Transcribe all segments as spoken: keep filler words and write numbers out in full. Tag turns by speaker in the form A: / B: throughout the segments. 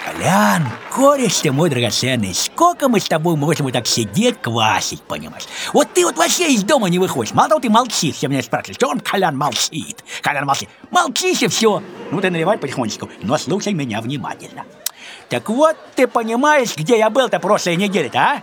A: Колян, кореш ты мой драгоценный, сколько мы с тобой можем вот так сидеть, квасить, понимаешь? Вот ты вот вообще из дома не выходишь. Мало того, ты молчишь, все меня спрашивают, что он, Колян, молчит? Колян молчит. Молчишь и все. Ну ты наливай потихонечку, но слушай меня внимательно. Так вот, ты понимаешь, где я был-то прошлой неделе-то, а?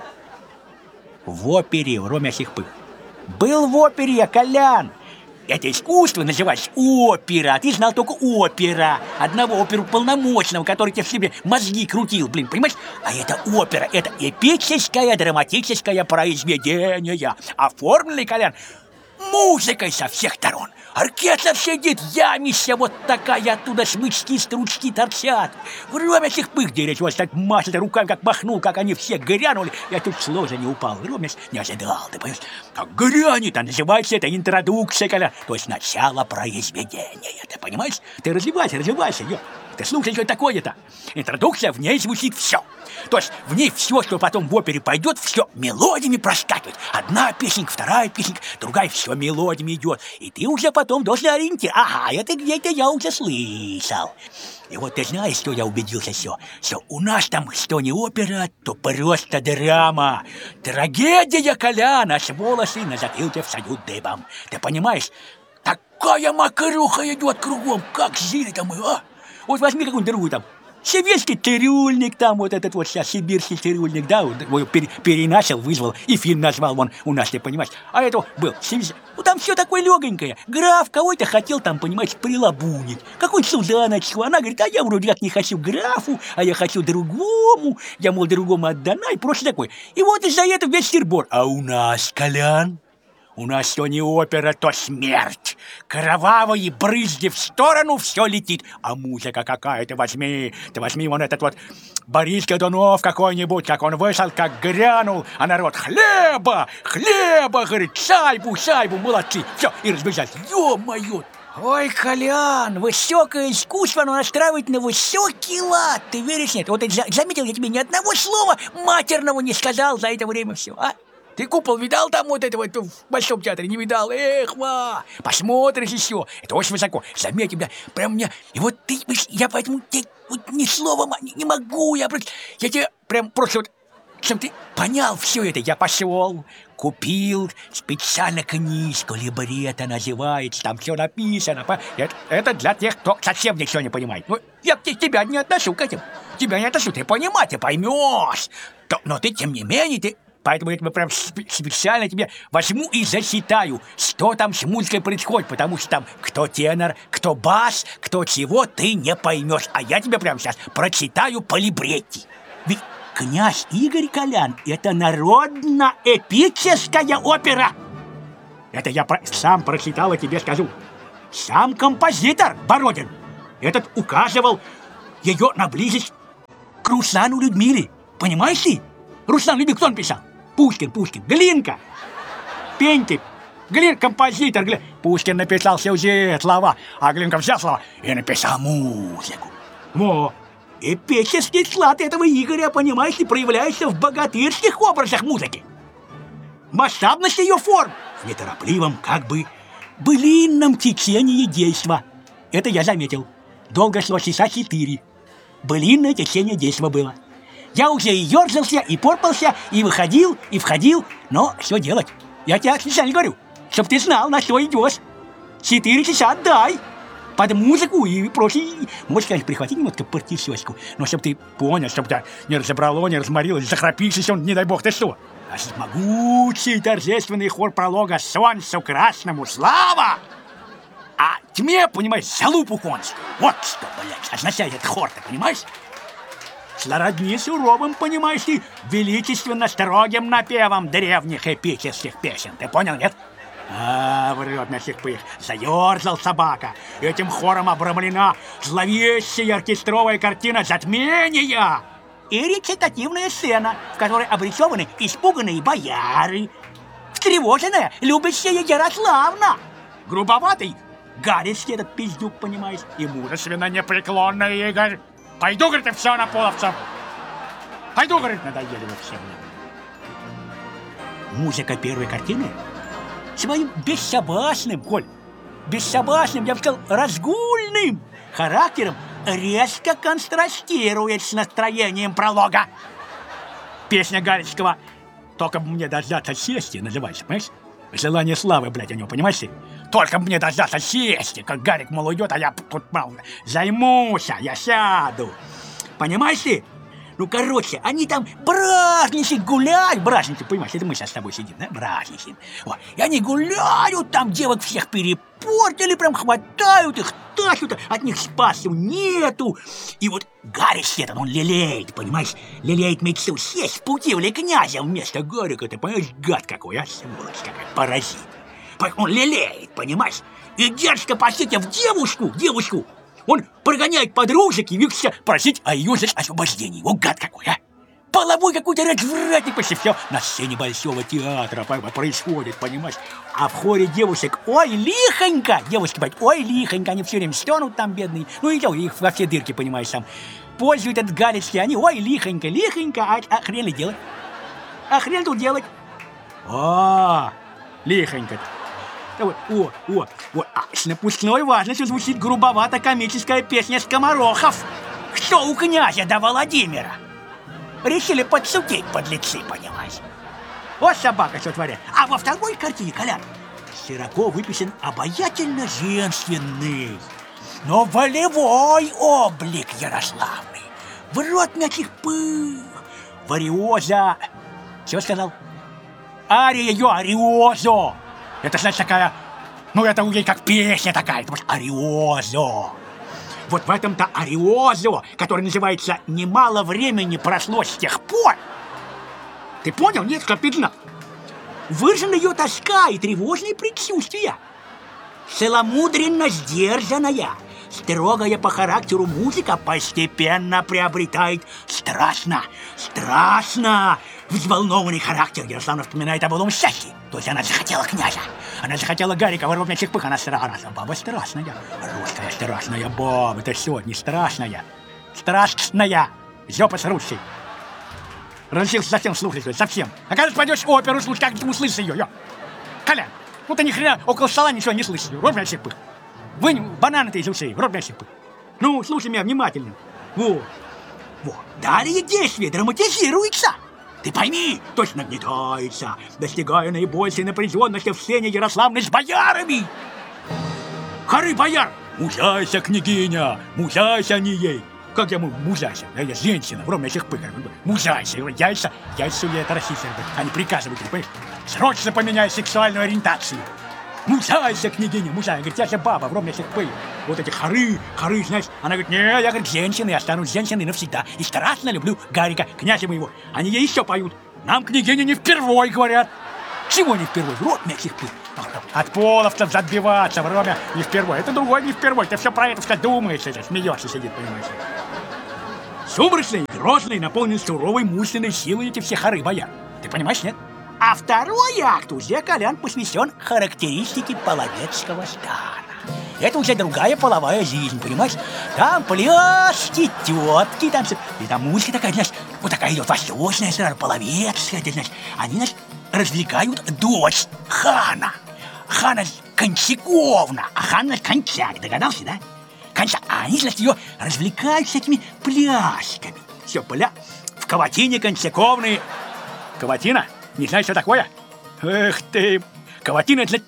A: В опере, в Роме Сихпых. Был в опере я, Колян. Это искусство называется опера. Ты знал только опера. Одного оперуполномоченного, который тебе в себе мозги крутил, блин, понимаешь? А это опера, это эпическое, драматическое произведение, оформленное, Колян, музыкой со всех сторон. Оркестр сидит, ямища вот такая, оттуда смычки, стручки торчат. В Роме Сихпых, где речь, вот так машет руками, как махнул, как они все грянули. Я тут с ложа не упал. Ромеш не ожидал, ты понимаешь? Как грянет, а называется это интродукция, Коля. То есть начало произведения, ты понимаешь? Ты развивайся, развивайся, ё. Ты слушай, что такое-то. Интродукция, в ней звучит все. То есть в ней все, что потом в опере пойдет, все мелодиями проскакивает. Одна песенка, вторая песенка, другая, все мелодиями идет. И ты уже потом должен ориентироваться. Ага, это где-то я уже слышал. И вот ты знаешь, что я убедился все? Что у нас там, что не опера, то просто драма. Трагедия, Колян, аж волосы на затылке встают дыбом. Ты понимаешь? Такая макаруха идет кругом, как жили-то мы, а? Вот возьми какую-нибудь другую там. Сибирский цирюльник там, вот этот вот сейчас сибирский цирюльник, да, вот, вот пере, переначал, вызвал, и фильм назвал вон у нас, ты понимаешь. А это был, ну там все такое легонькое. Граф кого-то хотел там, понимаешь, прилабунить. Какую-нибудь сулданочку. Она говорит, а я вроде как не хочу графу, а я хочу другому. Я, мол, другому отдана, и просто такой. И вот из-за этого весь сыр-бор. А у нас, Колян, у нас то не опера, то смерть. Кровавые брызги в сторону, все летит. А музыка какая, ты возьми. Ты возьми вон этот вот Борис Годунов какой-нибудь, как он вышел, как грянул. А народ хлеба, хлеба, говорит, шайбу, шайбу, молодцы. Все, и разбежались. Ё-моё. Ой, Колян, высокое искусство, оно настраивает на высокий лад. Ты веришь, нет? Вот заметил я тебе, ни одного слова матерного не сказал за это время все, а? Ты купол видал там вот этого в Большом театре? Не видал? Эх, ва! Посмотришь еще. Это очень высоко. Заметь, да, прям мне... И вот ты, я поэтому тебе вот ни слова не, не могу. Я просто... Я тебе прям просто вот... Чтобы ты понял все это, я пошел, купил специально книжку, либретто называется, там все написано. Это, это для тех, кто совсем ничего не понимает. Ну, я тебя не отношу к этим. Тебя не отношу, ты понимаешь, ты поймешь. Но ты, тем не менее, ты... Поэтому я тебе прям специально тебе возьму и засчитаю, что там с музыкой происходит, потому что там кто тенор, кто бас, кто чего, ты не поймешь. А я тебе прямо сейчас прочитаю по либретти. Ведь князь Игорь, Колян, это народно-эпическая опера. Это я про- сам прочитал и тебе скажу. Сам композитор Бородин этот указывал ее на близость к Руслану Людмиле. Понимаешь ты? Руслан Людмила кто написал? Пушкин, Пушкин, Глинка, Пенькин, Глин, композитор, Глин. Пушкин написал сюжет, слова, а Глинка взял слова и написал музыку. Во, эпический склад этого Игоря, понимаешь, и проявляется в богатырских образах музыки. Масштабность ее форм в неторопливом, как бы, былинном течении действа. Это я заметил. Долго шло часа четыре. Былинное течение действа было. Я уже и ерзался, и порпался, и выходил, и входил. Но что делать? Я тебе специально говорю, чтоб ты знал, на что идешь. Четыре часа отдай. Под музыку и прочее. Можешь, конечно, прихватить немножко партишечку, но чтоб ты понял, чтоб ты не разобрало, не разморилось, захрапишься, не дай бог ты что. А могучий торжественный хор пролога «Солнцу красному слава!» А тьме, понимаешь, залупу конскую. Вот что, блядь, означает этот хор, ты понимаешь? Слородни суровым, понимаешь ты, величественно строгим напевом древних эпических песен. Ты понял, нет? А, врет на Сихпых, заерзал собака. Этим хором обрамлена зловещая оркестровая картина затмения и речитативная сцена, в которой обрисованы испуганные бояры, встревоженная, любящая Ярославна, грубоватый Гарецкий этот пиздюк, понимаешь, и мужественно непреклонный Игорь. Пойду, говорит, и все на половцев. Пойду, говорит, надоели вы все мне. Музыка первой картины своим бессобачным, Коль, бессобачным, я бы сказал, разгульным характером резко контрастирует с настроением пролога. Песня Галицкого «Только бы мне дождаться сести» называется, понимаешь? Желание славы, блядь, у него, понимаешь? Только бы мне дождаться сести, как Гарик, мол, уйдет, а я тут, мол, займусь, я сяду. Понимаешь ты? Ну, короче, они там бражничают, гуляют, бражничают, понимаешь, это мы сейчас с тобой сидим, да, бражничаем. Вот. И они гуляют, там девок всех перепортили, прям хватают их, тащут, от них спасу нету. И вот Гарик этот, он лелеет, понимаешь, лелеет мечту сесть в пути в князя вместо Гарика, ты понимаешь, гад какой, а, сволочь какая, паразит. Он лелеет, понимаешь, и дерзко посетив девушку, девушку, он прогоняет подружек и явился просить о ее освобождении. Вот гад какой, а! Половой какой-то развратник, почти все на сцене Большого театра происходит, понимаешь? А в хоре девушек, ой, лихонько! Девушки говорят, ой, лихонько, они все время стонут там, бедные. Ну и их во все дырки, понимаешь, там. Пользуют этот Галицкий, они, ой, лихонько, лихонько, а, а хрен ли делать? А хрен тут делать? О, лихонько-то. Вот, о, о, о, а с напускной важностью звучит грубовато-комическая песня «Скоморохов». Что у князя до Владимира? Решили подсудить подлецы, понимаешь? Вот собака что творит. А во второй картине, Колян, широко выписан обаятельно женственный, но волевой облик Ярославны. В рот мягких пых, вариоза. Чего сказал? Ария ее ариозо. Это, значит, такая, ну, это у ней как песня такая, это, может, ариозо. Вот в этом-то ариозо, который называется «Немало времени прошло с тех пор». Ты понял? Нет, Капитна? Выражена ее тоска и тревожные предчувствия. Целомудренно сдержанная, строгая по характеру музыка постепенно приобретает страстно, страстно взволнованный характер. Ярославна вспоминает о былом счастье. То есть она захотела князя, она захотела Гарика, воровня чихпых, она страшная, баба страшная, русская страшная баба, это все, не страшная, страшная, жопа с русской. Разучился совсем слушать, совсем. А когда ты пойдешь оперу слушать, как ты услышишь ее, ё? Колян, ну ты ни хрена около стола ничего не слышишь, воровня чихпых. Вынь бананы-то из ушей, воровня чихпых. Ну, слушай меня внимательно. Вот, вот. Далее действие драматизируется. Ты пойми, точно нагнетается, достигая наибольшей напряженности в сцене Ярославны с боярами. Хоры бояр! Мужайся, княгиня, мужайся не ей. Как я могу мужайся? Я женщина, вровня всех пыкарь. Мужайся, яйца, яйца я это российцы, они приказывают, понимаешь? Срочно поменяй сексуальную ориентацию. Мужайся, княгиня, мужайся. Говорит, я же баба, вровня всех пыль. Вот эти хоры, хоры, знаешь. Она говорит, не, я, говорит, женщина, я останусь женщиной навсегда. И страстно люблю Гарика, князя моего. Они ей еще поют. Нам, княгиня, не впервой, говорят. Чего не впервой? Вровня всех пыль. От половцев отбиваться, вровня не впервой. Это другой не впервой. Ты все про это все думаешь, это смеешься, сидит, понимаешь. Сумрачный, грозный, наполнен суровой мужественной силой эти все хоры бояр. Ты понимаешь, нет? А второй акт уже, Колян, посвящен характеристике половецкого стана. Это уже другая половая жизнь, понимаешь? Там пляски, тетки, там все. И там музыка такая, знаешь, вот такая идет восточная, сразу половецкая, знаешь. Они, знаешь, развлекают дочь хана. Хана Кончаковна, а хан, значит, Кончак, догадался, да? Кончак, а они, значит, ее развлекают всякими плясками. Все, пля... В Каватине Кончаковны... Каватина? Не знаешь, что такое? Эх ты! Каватина, значит...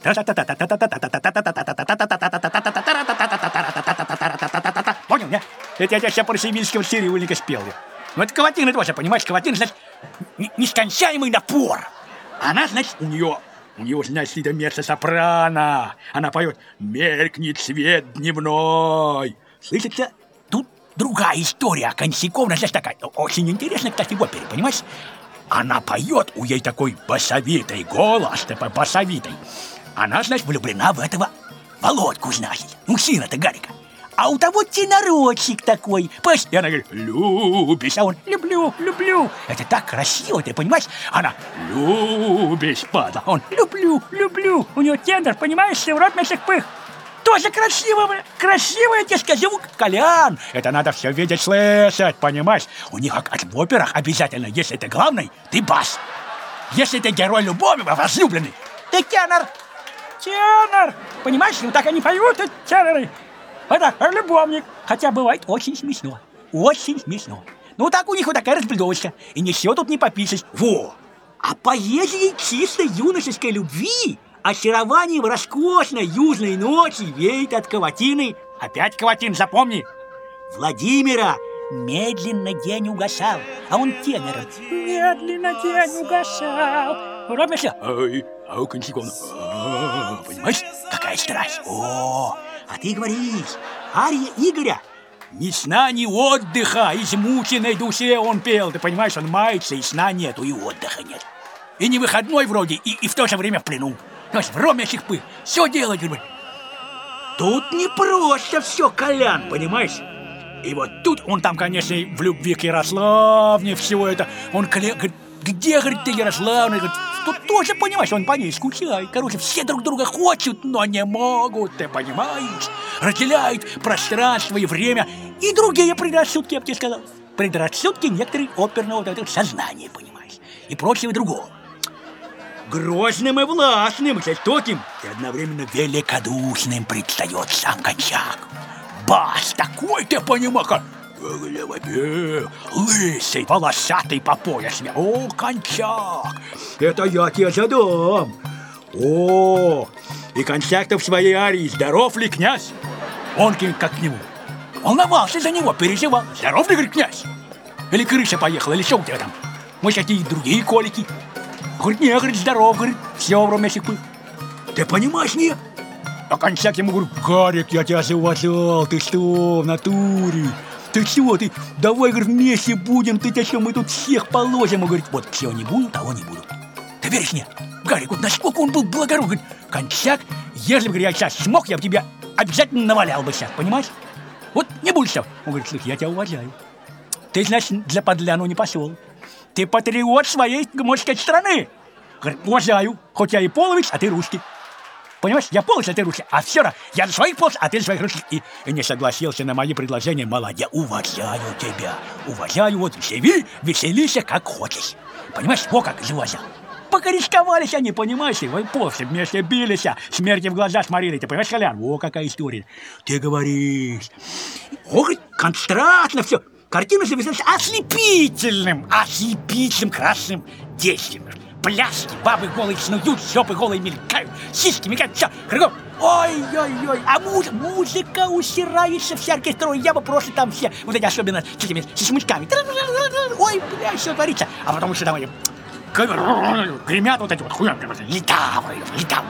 A: Понял, не? Это я тебя сейчас по-сибирскому цирюльника спел. Ну, это каватина тоже, понимаешь? Каватина, значит, нескончаемый напор. Она, значит, у нее... У нее, значит, это меццо-сопрано. Она поет «Меркнет свет дневной». Слышится? Тут другая история. Кончаковна, значит, такая. Очень интересно, кстати, в опере, понимаешь? Она поет, у ей такой басовитый голос, такой басовитый. Она, значит, влюблена в этого Володьку, значит. Ну, сына-то Гарика. А у того тенорочек такой. И она говорит, любишь, а он, люблю, люблю. Это так красиво, ты понимаешь? Она, любишь, падла. Он, люблю, люблю. У него тенор, понимаешь, в рот наших пых. Тоже красиво, красиво, я тебе скажу, Колян. Это надо все видеть, слышать, понимаешь? У них, как в операх, обязательно, если ты главный, ты бас. Если ты герой любови, возлюбленный, ты тенор. Тенор. Понимаешь, ну так они поют, теноры. Это любовник. Хотя бывает очень смешно. Очень смешно. Ну так у них вот такая разбредовочка. И ничего тут не попишешь. Во! А поэзией чистой юношеской любви, очарованием роскошной южной ночи веет от каватины. Опять каватин, запомни. Владимира. Медленно день угасал, а он тенором. Медленно день угасал. Ровно. Ай, а у Кончикона. Понимаешь, какая страсть. О, а ты говоришь, ария Игоря. Ни сна, ни отдыха, измученной душе он пел. Ты понимаешь, он мается, и сна нету, и отдыха нет. И не выходной вроде, и, и в то же время в плену. То есть в роме шихпы. Все делать, говорит. Тут не просто все, Колян, понимаешь? И вот тут он там, конечно, в любви к Ярославне, всего это. Он говорит, где, говорит, ты, Ярославна? Говорит, тут тоже, понимаешь, он по ней скучает. Короче, все друг друга хотят, но не могут, ты понимаешь? Разделяют пространство и время. И другие предрассудки, я бы тебе сказал. Предрассудки некоторые оперного вот этого сознания, понимаешь? И прочего другого. Грозным и властным, жестоким и одновременно великодушным предстает сам Кончак. Бас такой, ты понимаешь, лысый, волосатый по пояс. О, Кончак, это я тебе задам. О, и Кончак-то в своей арии. Здоров ли, князь? Он как к нему. Волновался за него, переживал. Здоров ли, говорит, князь? Или крыша поехала, или что у тебя там? Может, какие другие колики? Говорит, не, говорит, здоров, говорит, все вроде сипы. Ты понимаешь, не? А Кончак ему говорит, Гарик, я тебя зауважал, ты что, в натуре? Ты чего, ты, давай, говорит, вместе будем, ты что, мы тут всех положим. Он говорит, вот, чего не буду, того не буду. Ты веришь мне? Гарик, вот насколько он был благороден, говорит, Кончак, если бы, говорит, я сейчас смог, я бы тебя обязательно навалял бы сейчас, понимаешь? Вот не будешь. Он говорит, слушай, я тебя уважаю. Ты, значит, для подляну не пошел. Ты патриот своей, можно сказать, страны. Говорит, уважаю, хоть я и полович, а ты русский. Понимаешь, я полость, а ты русский. А все равно, я за своих полость, а ты за своих русских. И, и не согласился на мои предложения. Молодец, я уважаю тебя. Уважаю, вот, живи, веселись, как хочешь. Понимаешь, во как уважал. Покористовались они, понимаешь, и вы после вместе бились, смерти в глаза смотрели. Ты понимаешь, Колян, во какая история. Ты говоришь, о, говорит, контрастно все. Картина завязалась ослепительным, ослепительным красным действием. Пляски, бабы голые снуют, жопы голые мелькают, сиськи мелькают, все, кругом. Ой-ой-ой, а муж, музыка усирается вся оркестрой, я бы просто там все, вот эти особенно с этими, с смычками. Ой, бля, все творится. А потом еще там эти, гремят вот эти вот хуя, летав, летав,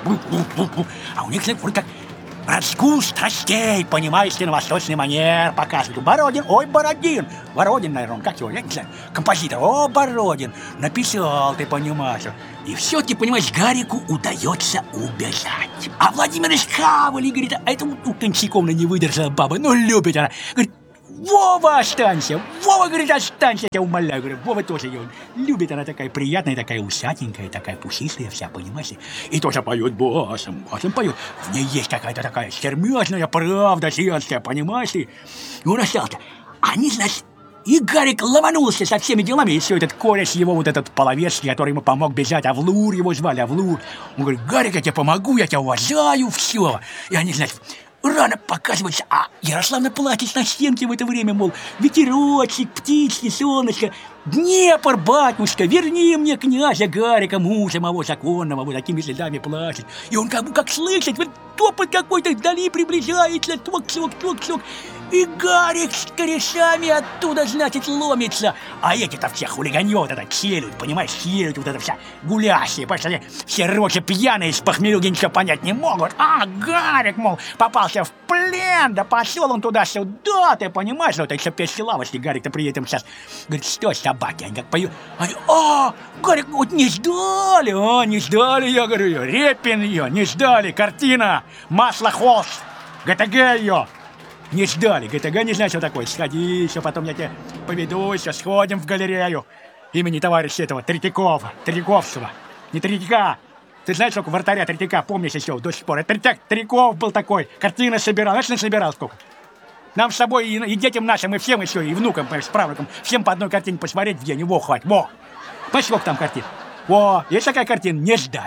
A: а у них, знаете, вроде как разгул страстей, понимаешь ли, на восточный манер показывают. Бородин, ой, Бородин. Бородин, наверное, он, как его, я не знаю, композитор. О, Бородин, написал, ты понимаешь. И все, ты понимаешь, Гарику удается убежать. А Владимир Ишхавали, говорит, а это у Кончаковна не выдержала баба, ну любит она. Говорит, Вова, останься! Вова, говорит, останься, я тебя умоляю. Говорю, Вова тоже ее любит, она такая приятная, такая усатенькая, такая пушистая вся, понимаешь? И тоже поет басом, басом поет. В ней есть какая-то такая сермяжная правда женская, понимаешь? И он остался. Они, значит, и Гарик ломанулся со всеми делами, и все этот кореш его, вот этот половецкий, который ему помог бежать, Авлур его звали, Авлур. Он говорит, Гарик, я тебе помогу, я тебя уважаю, все. И они, значит, рано показывается, а Ярославна плачет на стенке в это время, мол, ветерочек, птички, солнышко, Днепр, батюшка, верни мне князя Гарика, мужа моего законного, вот такими следами плачет. И он как бы как слышит, вот топот какой-то вдали приближается, ток-сок, ток-сок. И Гарик с корешами оттуда, значит, ломится. А эти-то все хулиганье вот это челют, понимаешь, челют вот это вся гулящие, потому что все рожи пьяные, с похмелюги ничего понять не могут. А, Гарик, мол, попался в плен, да пошел он туда-сюда, ты понимаешь, вот еще песни лавочки, Гарик-то при этом сейчас, говорит, что собаки, они как поют. Они, а, Гарик, вот не ждали, а, не ждали, я говорю, Репин ее, не ждали, картина, масло холст, ГТГ ее. Не ждали, ГТГ не знаю, что такое. Сходи, еще потом я тебе поведу, еще сходим в галерею имени товарища этого Третьякова, Третьяковского. Не Третьяка. Ты знаешь, сколько вратаря Третьяка, помнишь еще до сих пор? Это Третьяк, Третьяков был такой, картины собирал. Знаешь, собирал сколько? Нам с собой и, и детям нашим, и всем еще, и внукам, с правнукам, всем по одной картине посмотреть в день. Во, хватит, во. Понимаешь, сколько там картин? Во, есть такая картина? Не ждали.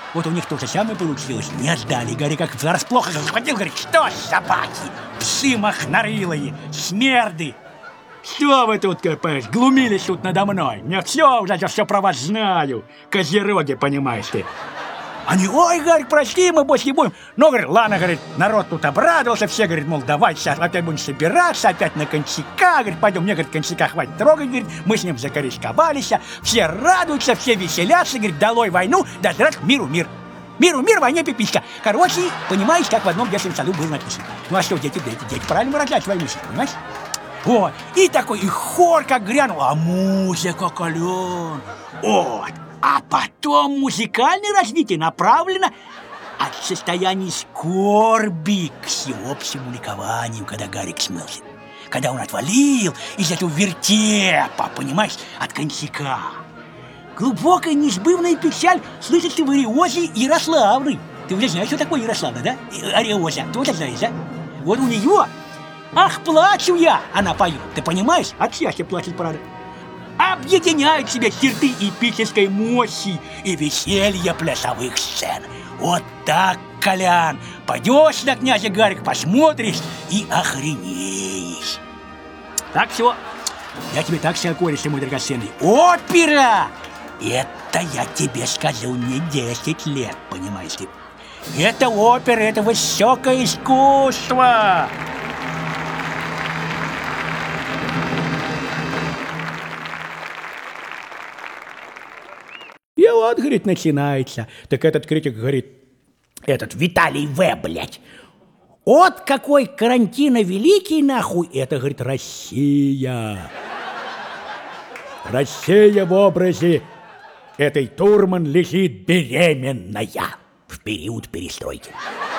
A: Вот у них то же самое получилось. Не ждали. Гарри как врасплох захватил, говорит, что собаки, псы махнарилые, смерды. Что вы тут, копаешь, глумились тут надо мной? Я все уже, я все про вас знаю. Козероги, понимаешь ты. Они, ой, Гарри, прости, мы больше не будем. Ну, говорит, ладно, говорит, народ тут обрадовался, все, говорит, мол, давай сейчас опять будем собираться, опять на кончака, говорит, пойдем, мне, говорит, кончака хватит трогать, говорит, мы с ним закорешковались, все радуются, все веселятся, говорит, долой войну, да здравствует миру мир. Миру мир, войне пиписька. Короче, понимаешь, как в одном детском саду было написано. Ну, а что, дети, дети, дети, правильно выражать свои мысли, понимаешь? Вот, и такой, и хор как грянул, а музыка кален. Вот. А потом музыкальное развитие направлено от состояния скорби к всеобщему ликованию, когда Гарик смылся. Когда он отвалил из этого вертепа, понимаешь, от коньяка. Глубокая несбывная печаль слышится в ариозе Ярославны. Ты уже знаешь, что такое Ярославна, да? Ариоза, тоже знаешь, да? Вот у нее, ах, плачу я, она поет, ты понимаешь? От счастья плачет, правда. Объединяют в себе черты эпической мощи и веселья плясовых сцен. Вот так, Колян, пойдешь на князя Гарика, посмотришь и охренеешь. Так все, я тебе так сказал, кореш, мой драгоценный. Опера! Это я тебе скажу не десять лет, понимаешь ты? Это опера, это высокое искусство. И вот, говорит, начинается. Так этот критик говорит, этот Виталий В, блядь. Вот какой карантина великий, нахуй. Это, говорит, Россия. Россия в образе этой Турман лежит беременная в период перестройки.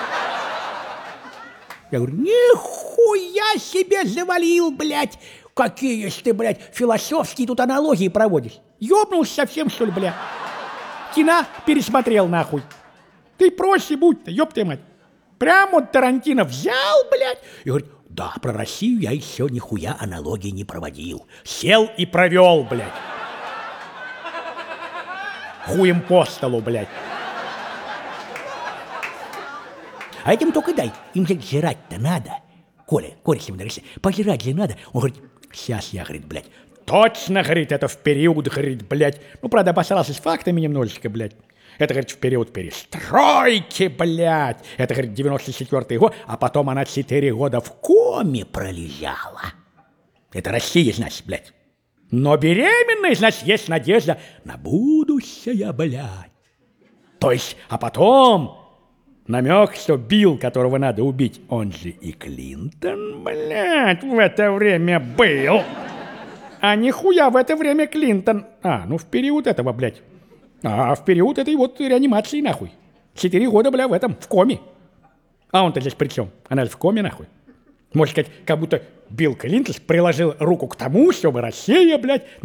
A: Я говорю, нихуя себе завалил, блядь. Какие ж ты, блядь, философские тут аналогии проводишь. Ёбнулся совсем, что ли, блядь? Кино пересмотрел, нахуй. Ты проще будь-то, ёб ты мать. Прям вот Тарантино взял, блядь, и говорит, да, про Россию я еще нихуя аналогии не проводил. Сел и провел, блядь. Хуем по столу, блядь. А этим только дай, им же жрать-то надо. Коля, Коля, если мы пожрать же надо. Он говорит, сейчас я, говорит, блядь. Точно, говорит, это в период, говорит, блядь. Ну, правда, обосрался с фактами немножечко, блядь. Это, говорит, в период перестройки, блядь. Это, говорит, девяносто четвёртый год, а потом она четыре года в коме пролежала. Это Россия, значит, блядь. Но беременная, значит, есть надежда на будущее, блядь. То есть, а потом намек, что Билл, которого надо убить, он же и Клинтон, блядь, в это время был. А нихуя в это время Клинтон. А, ну в период этого, блядь. А в период этой вот реанимации, нахуй. Четыре года, бля, в этом, в коме. А он-то здесь при чем? Она же в коме, нахуй. Можно сказать, как будто Билл Клинтон приложил руку к тому, чтобы Россия, блядь,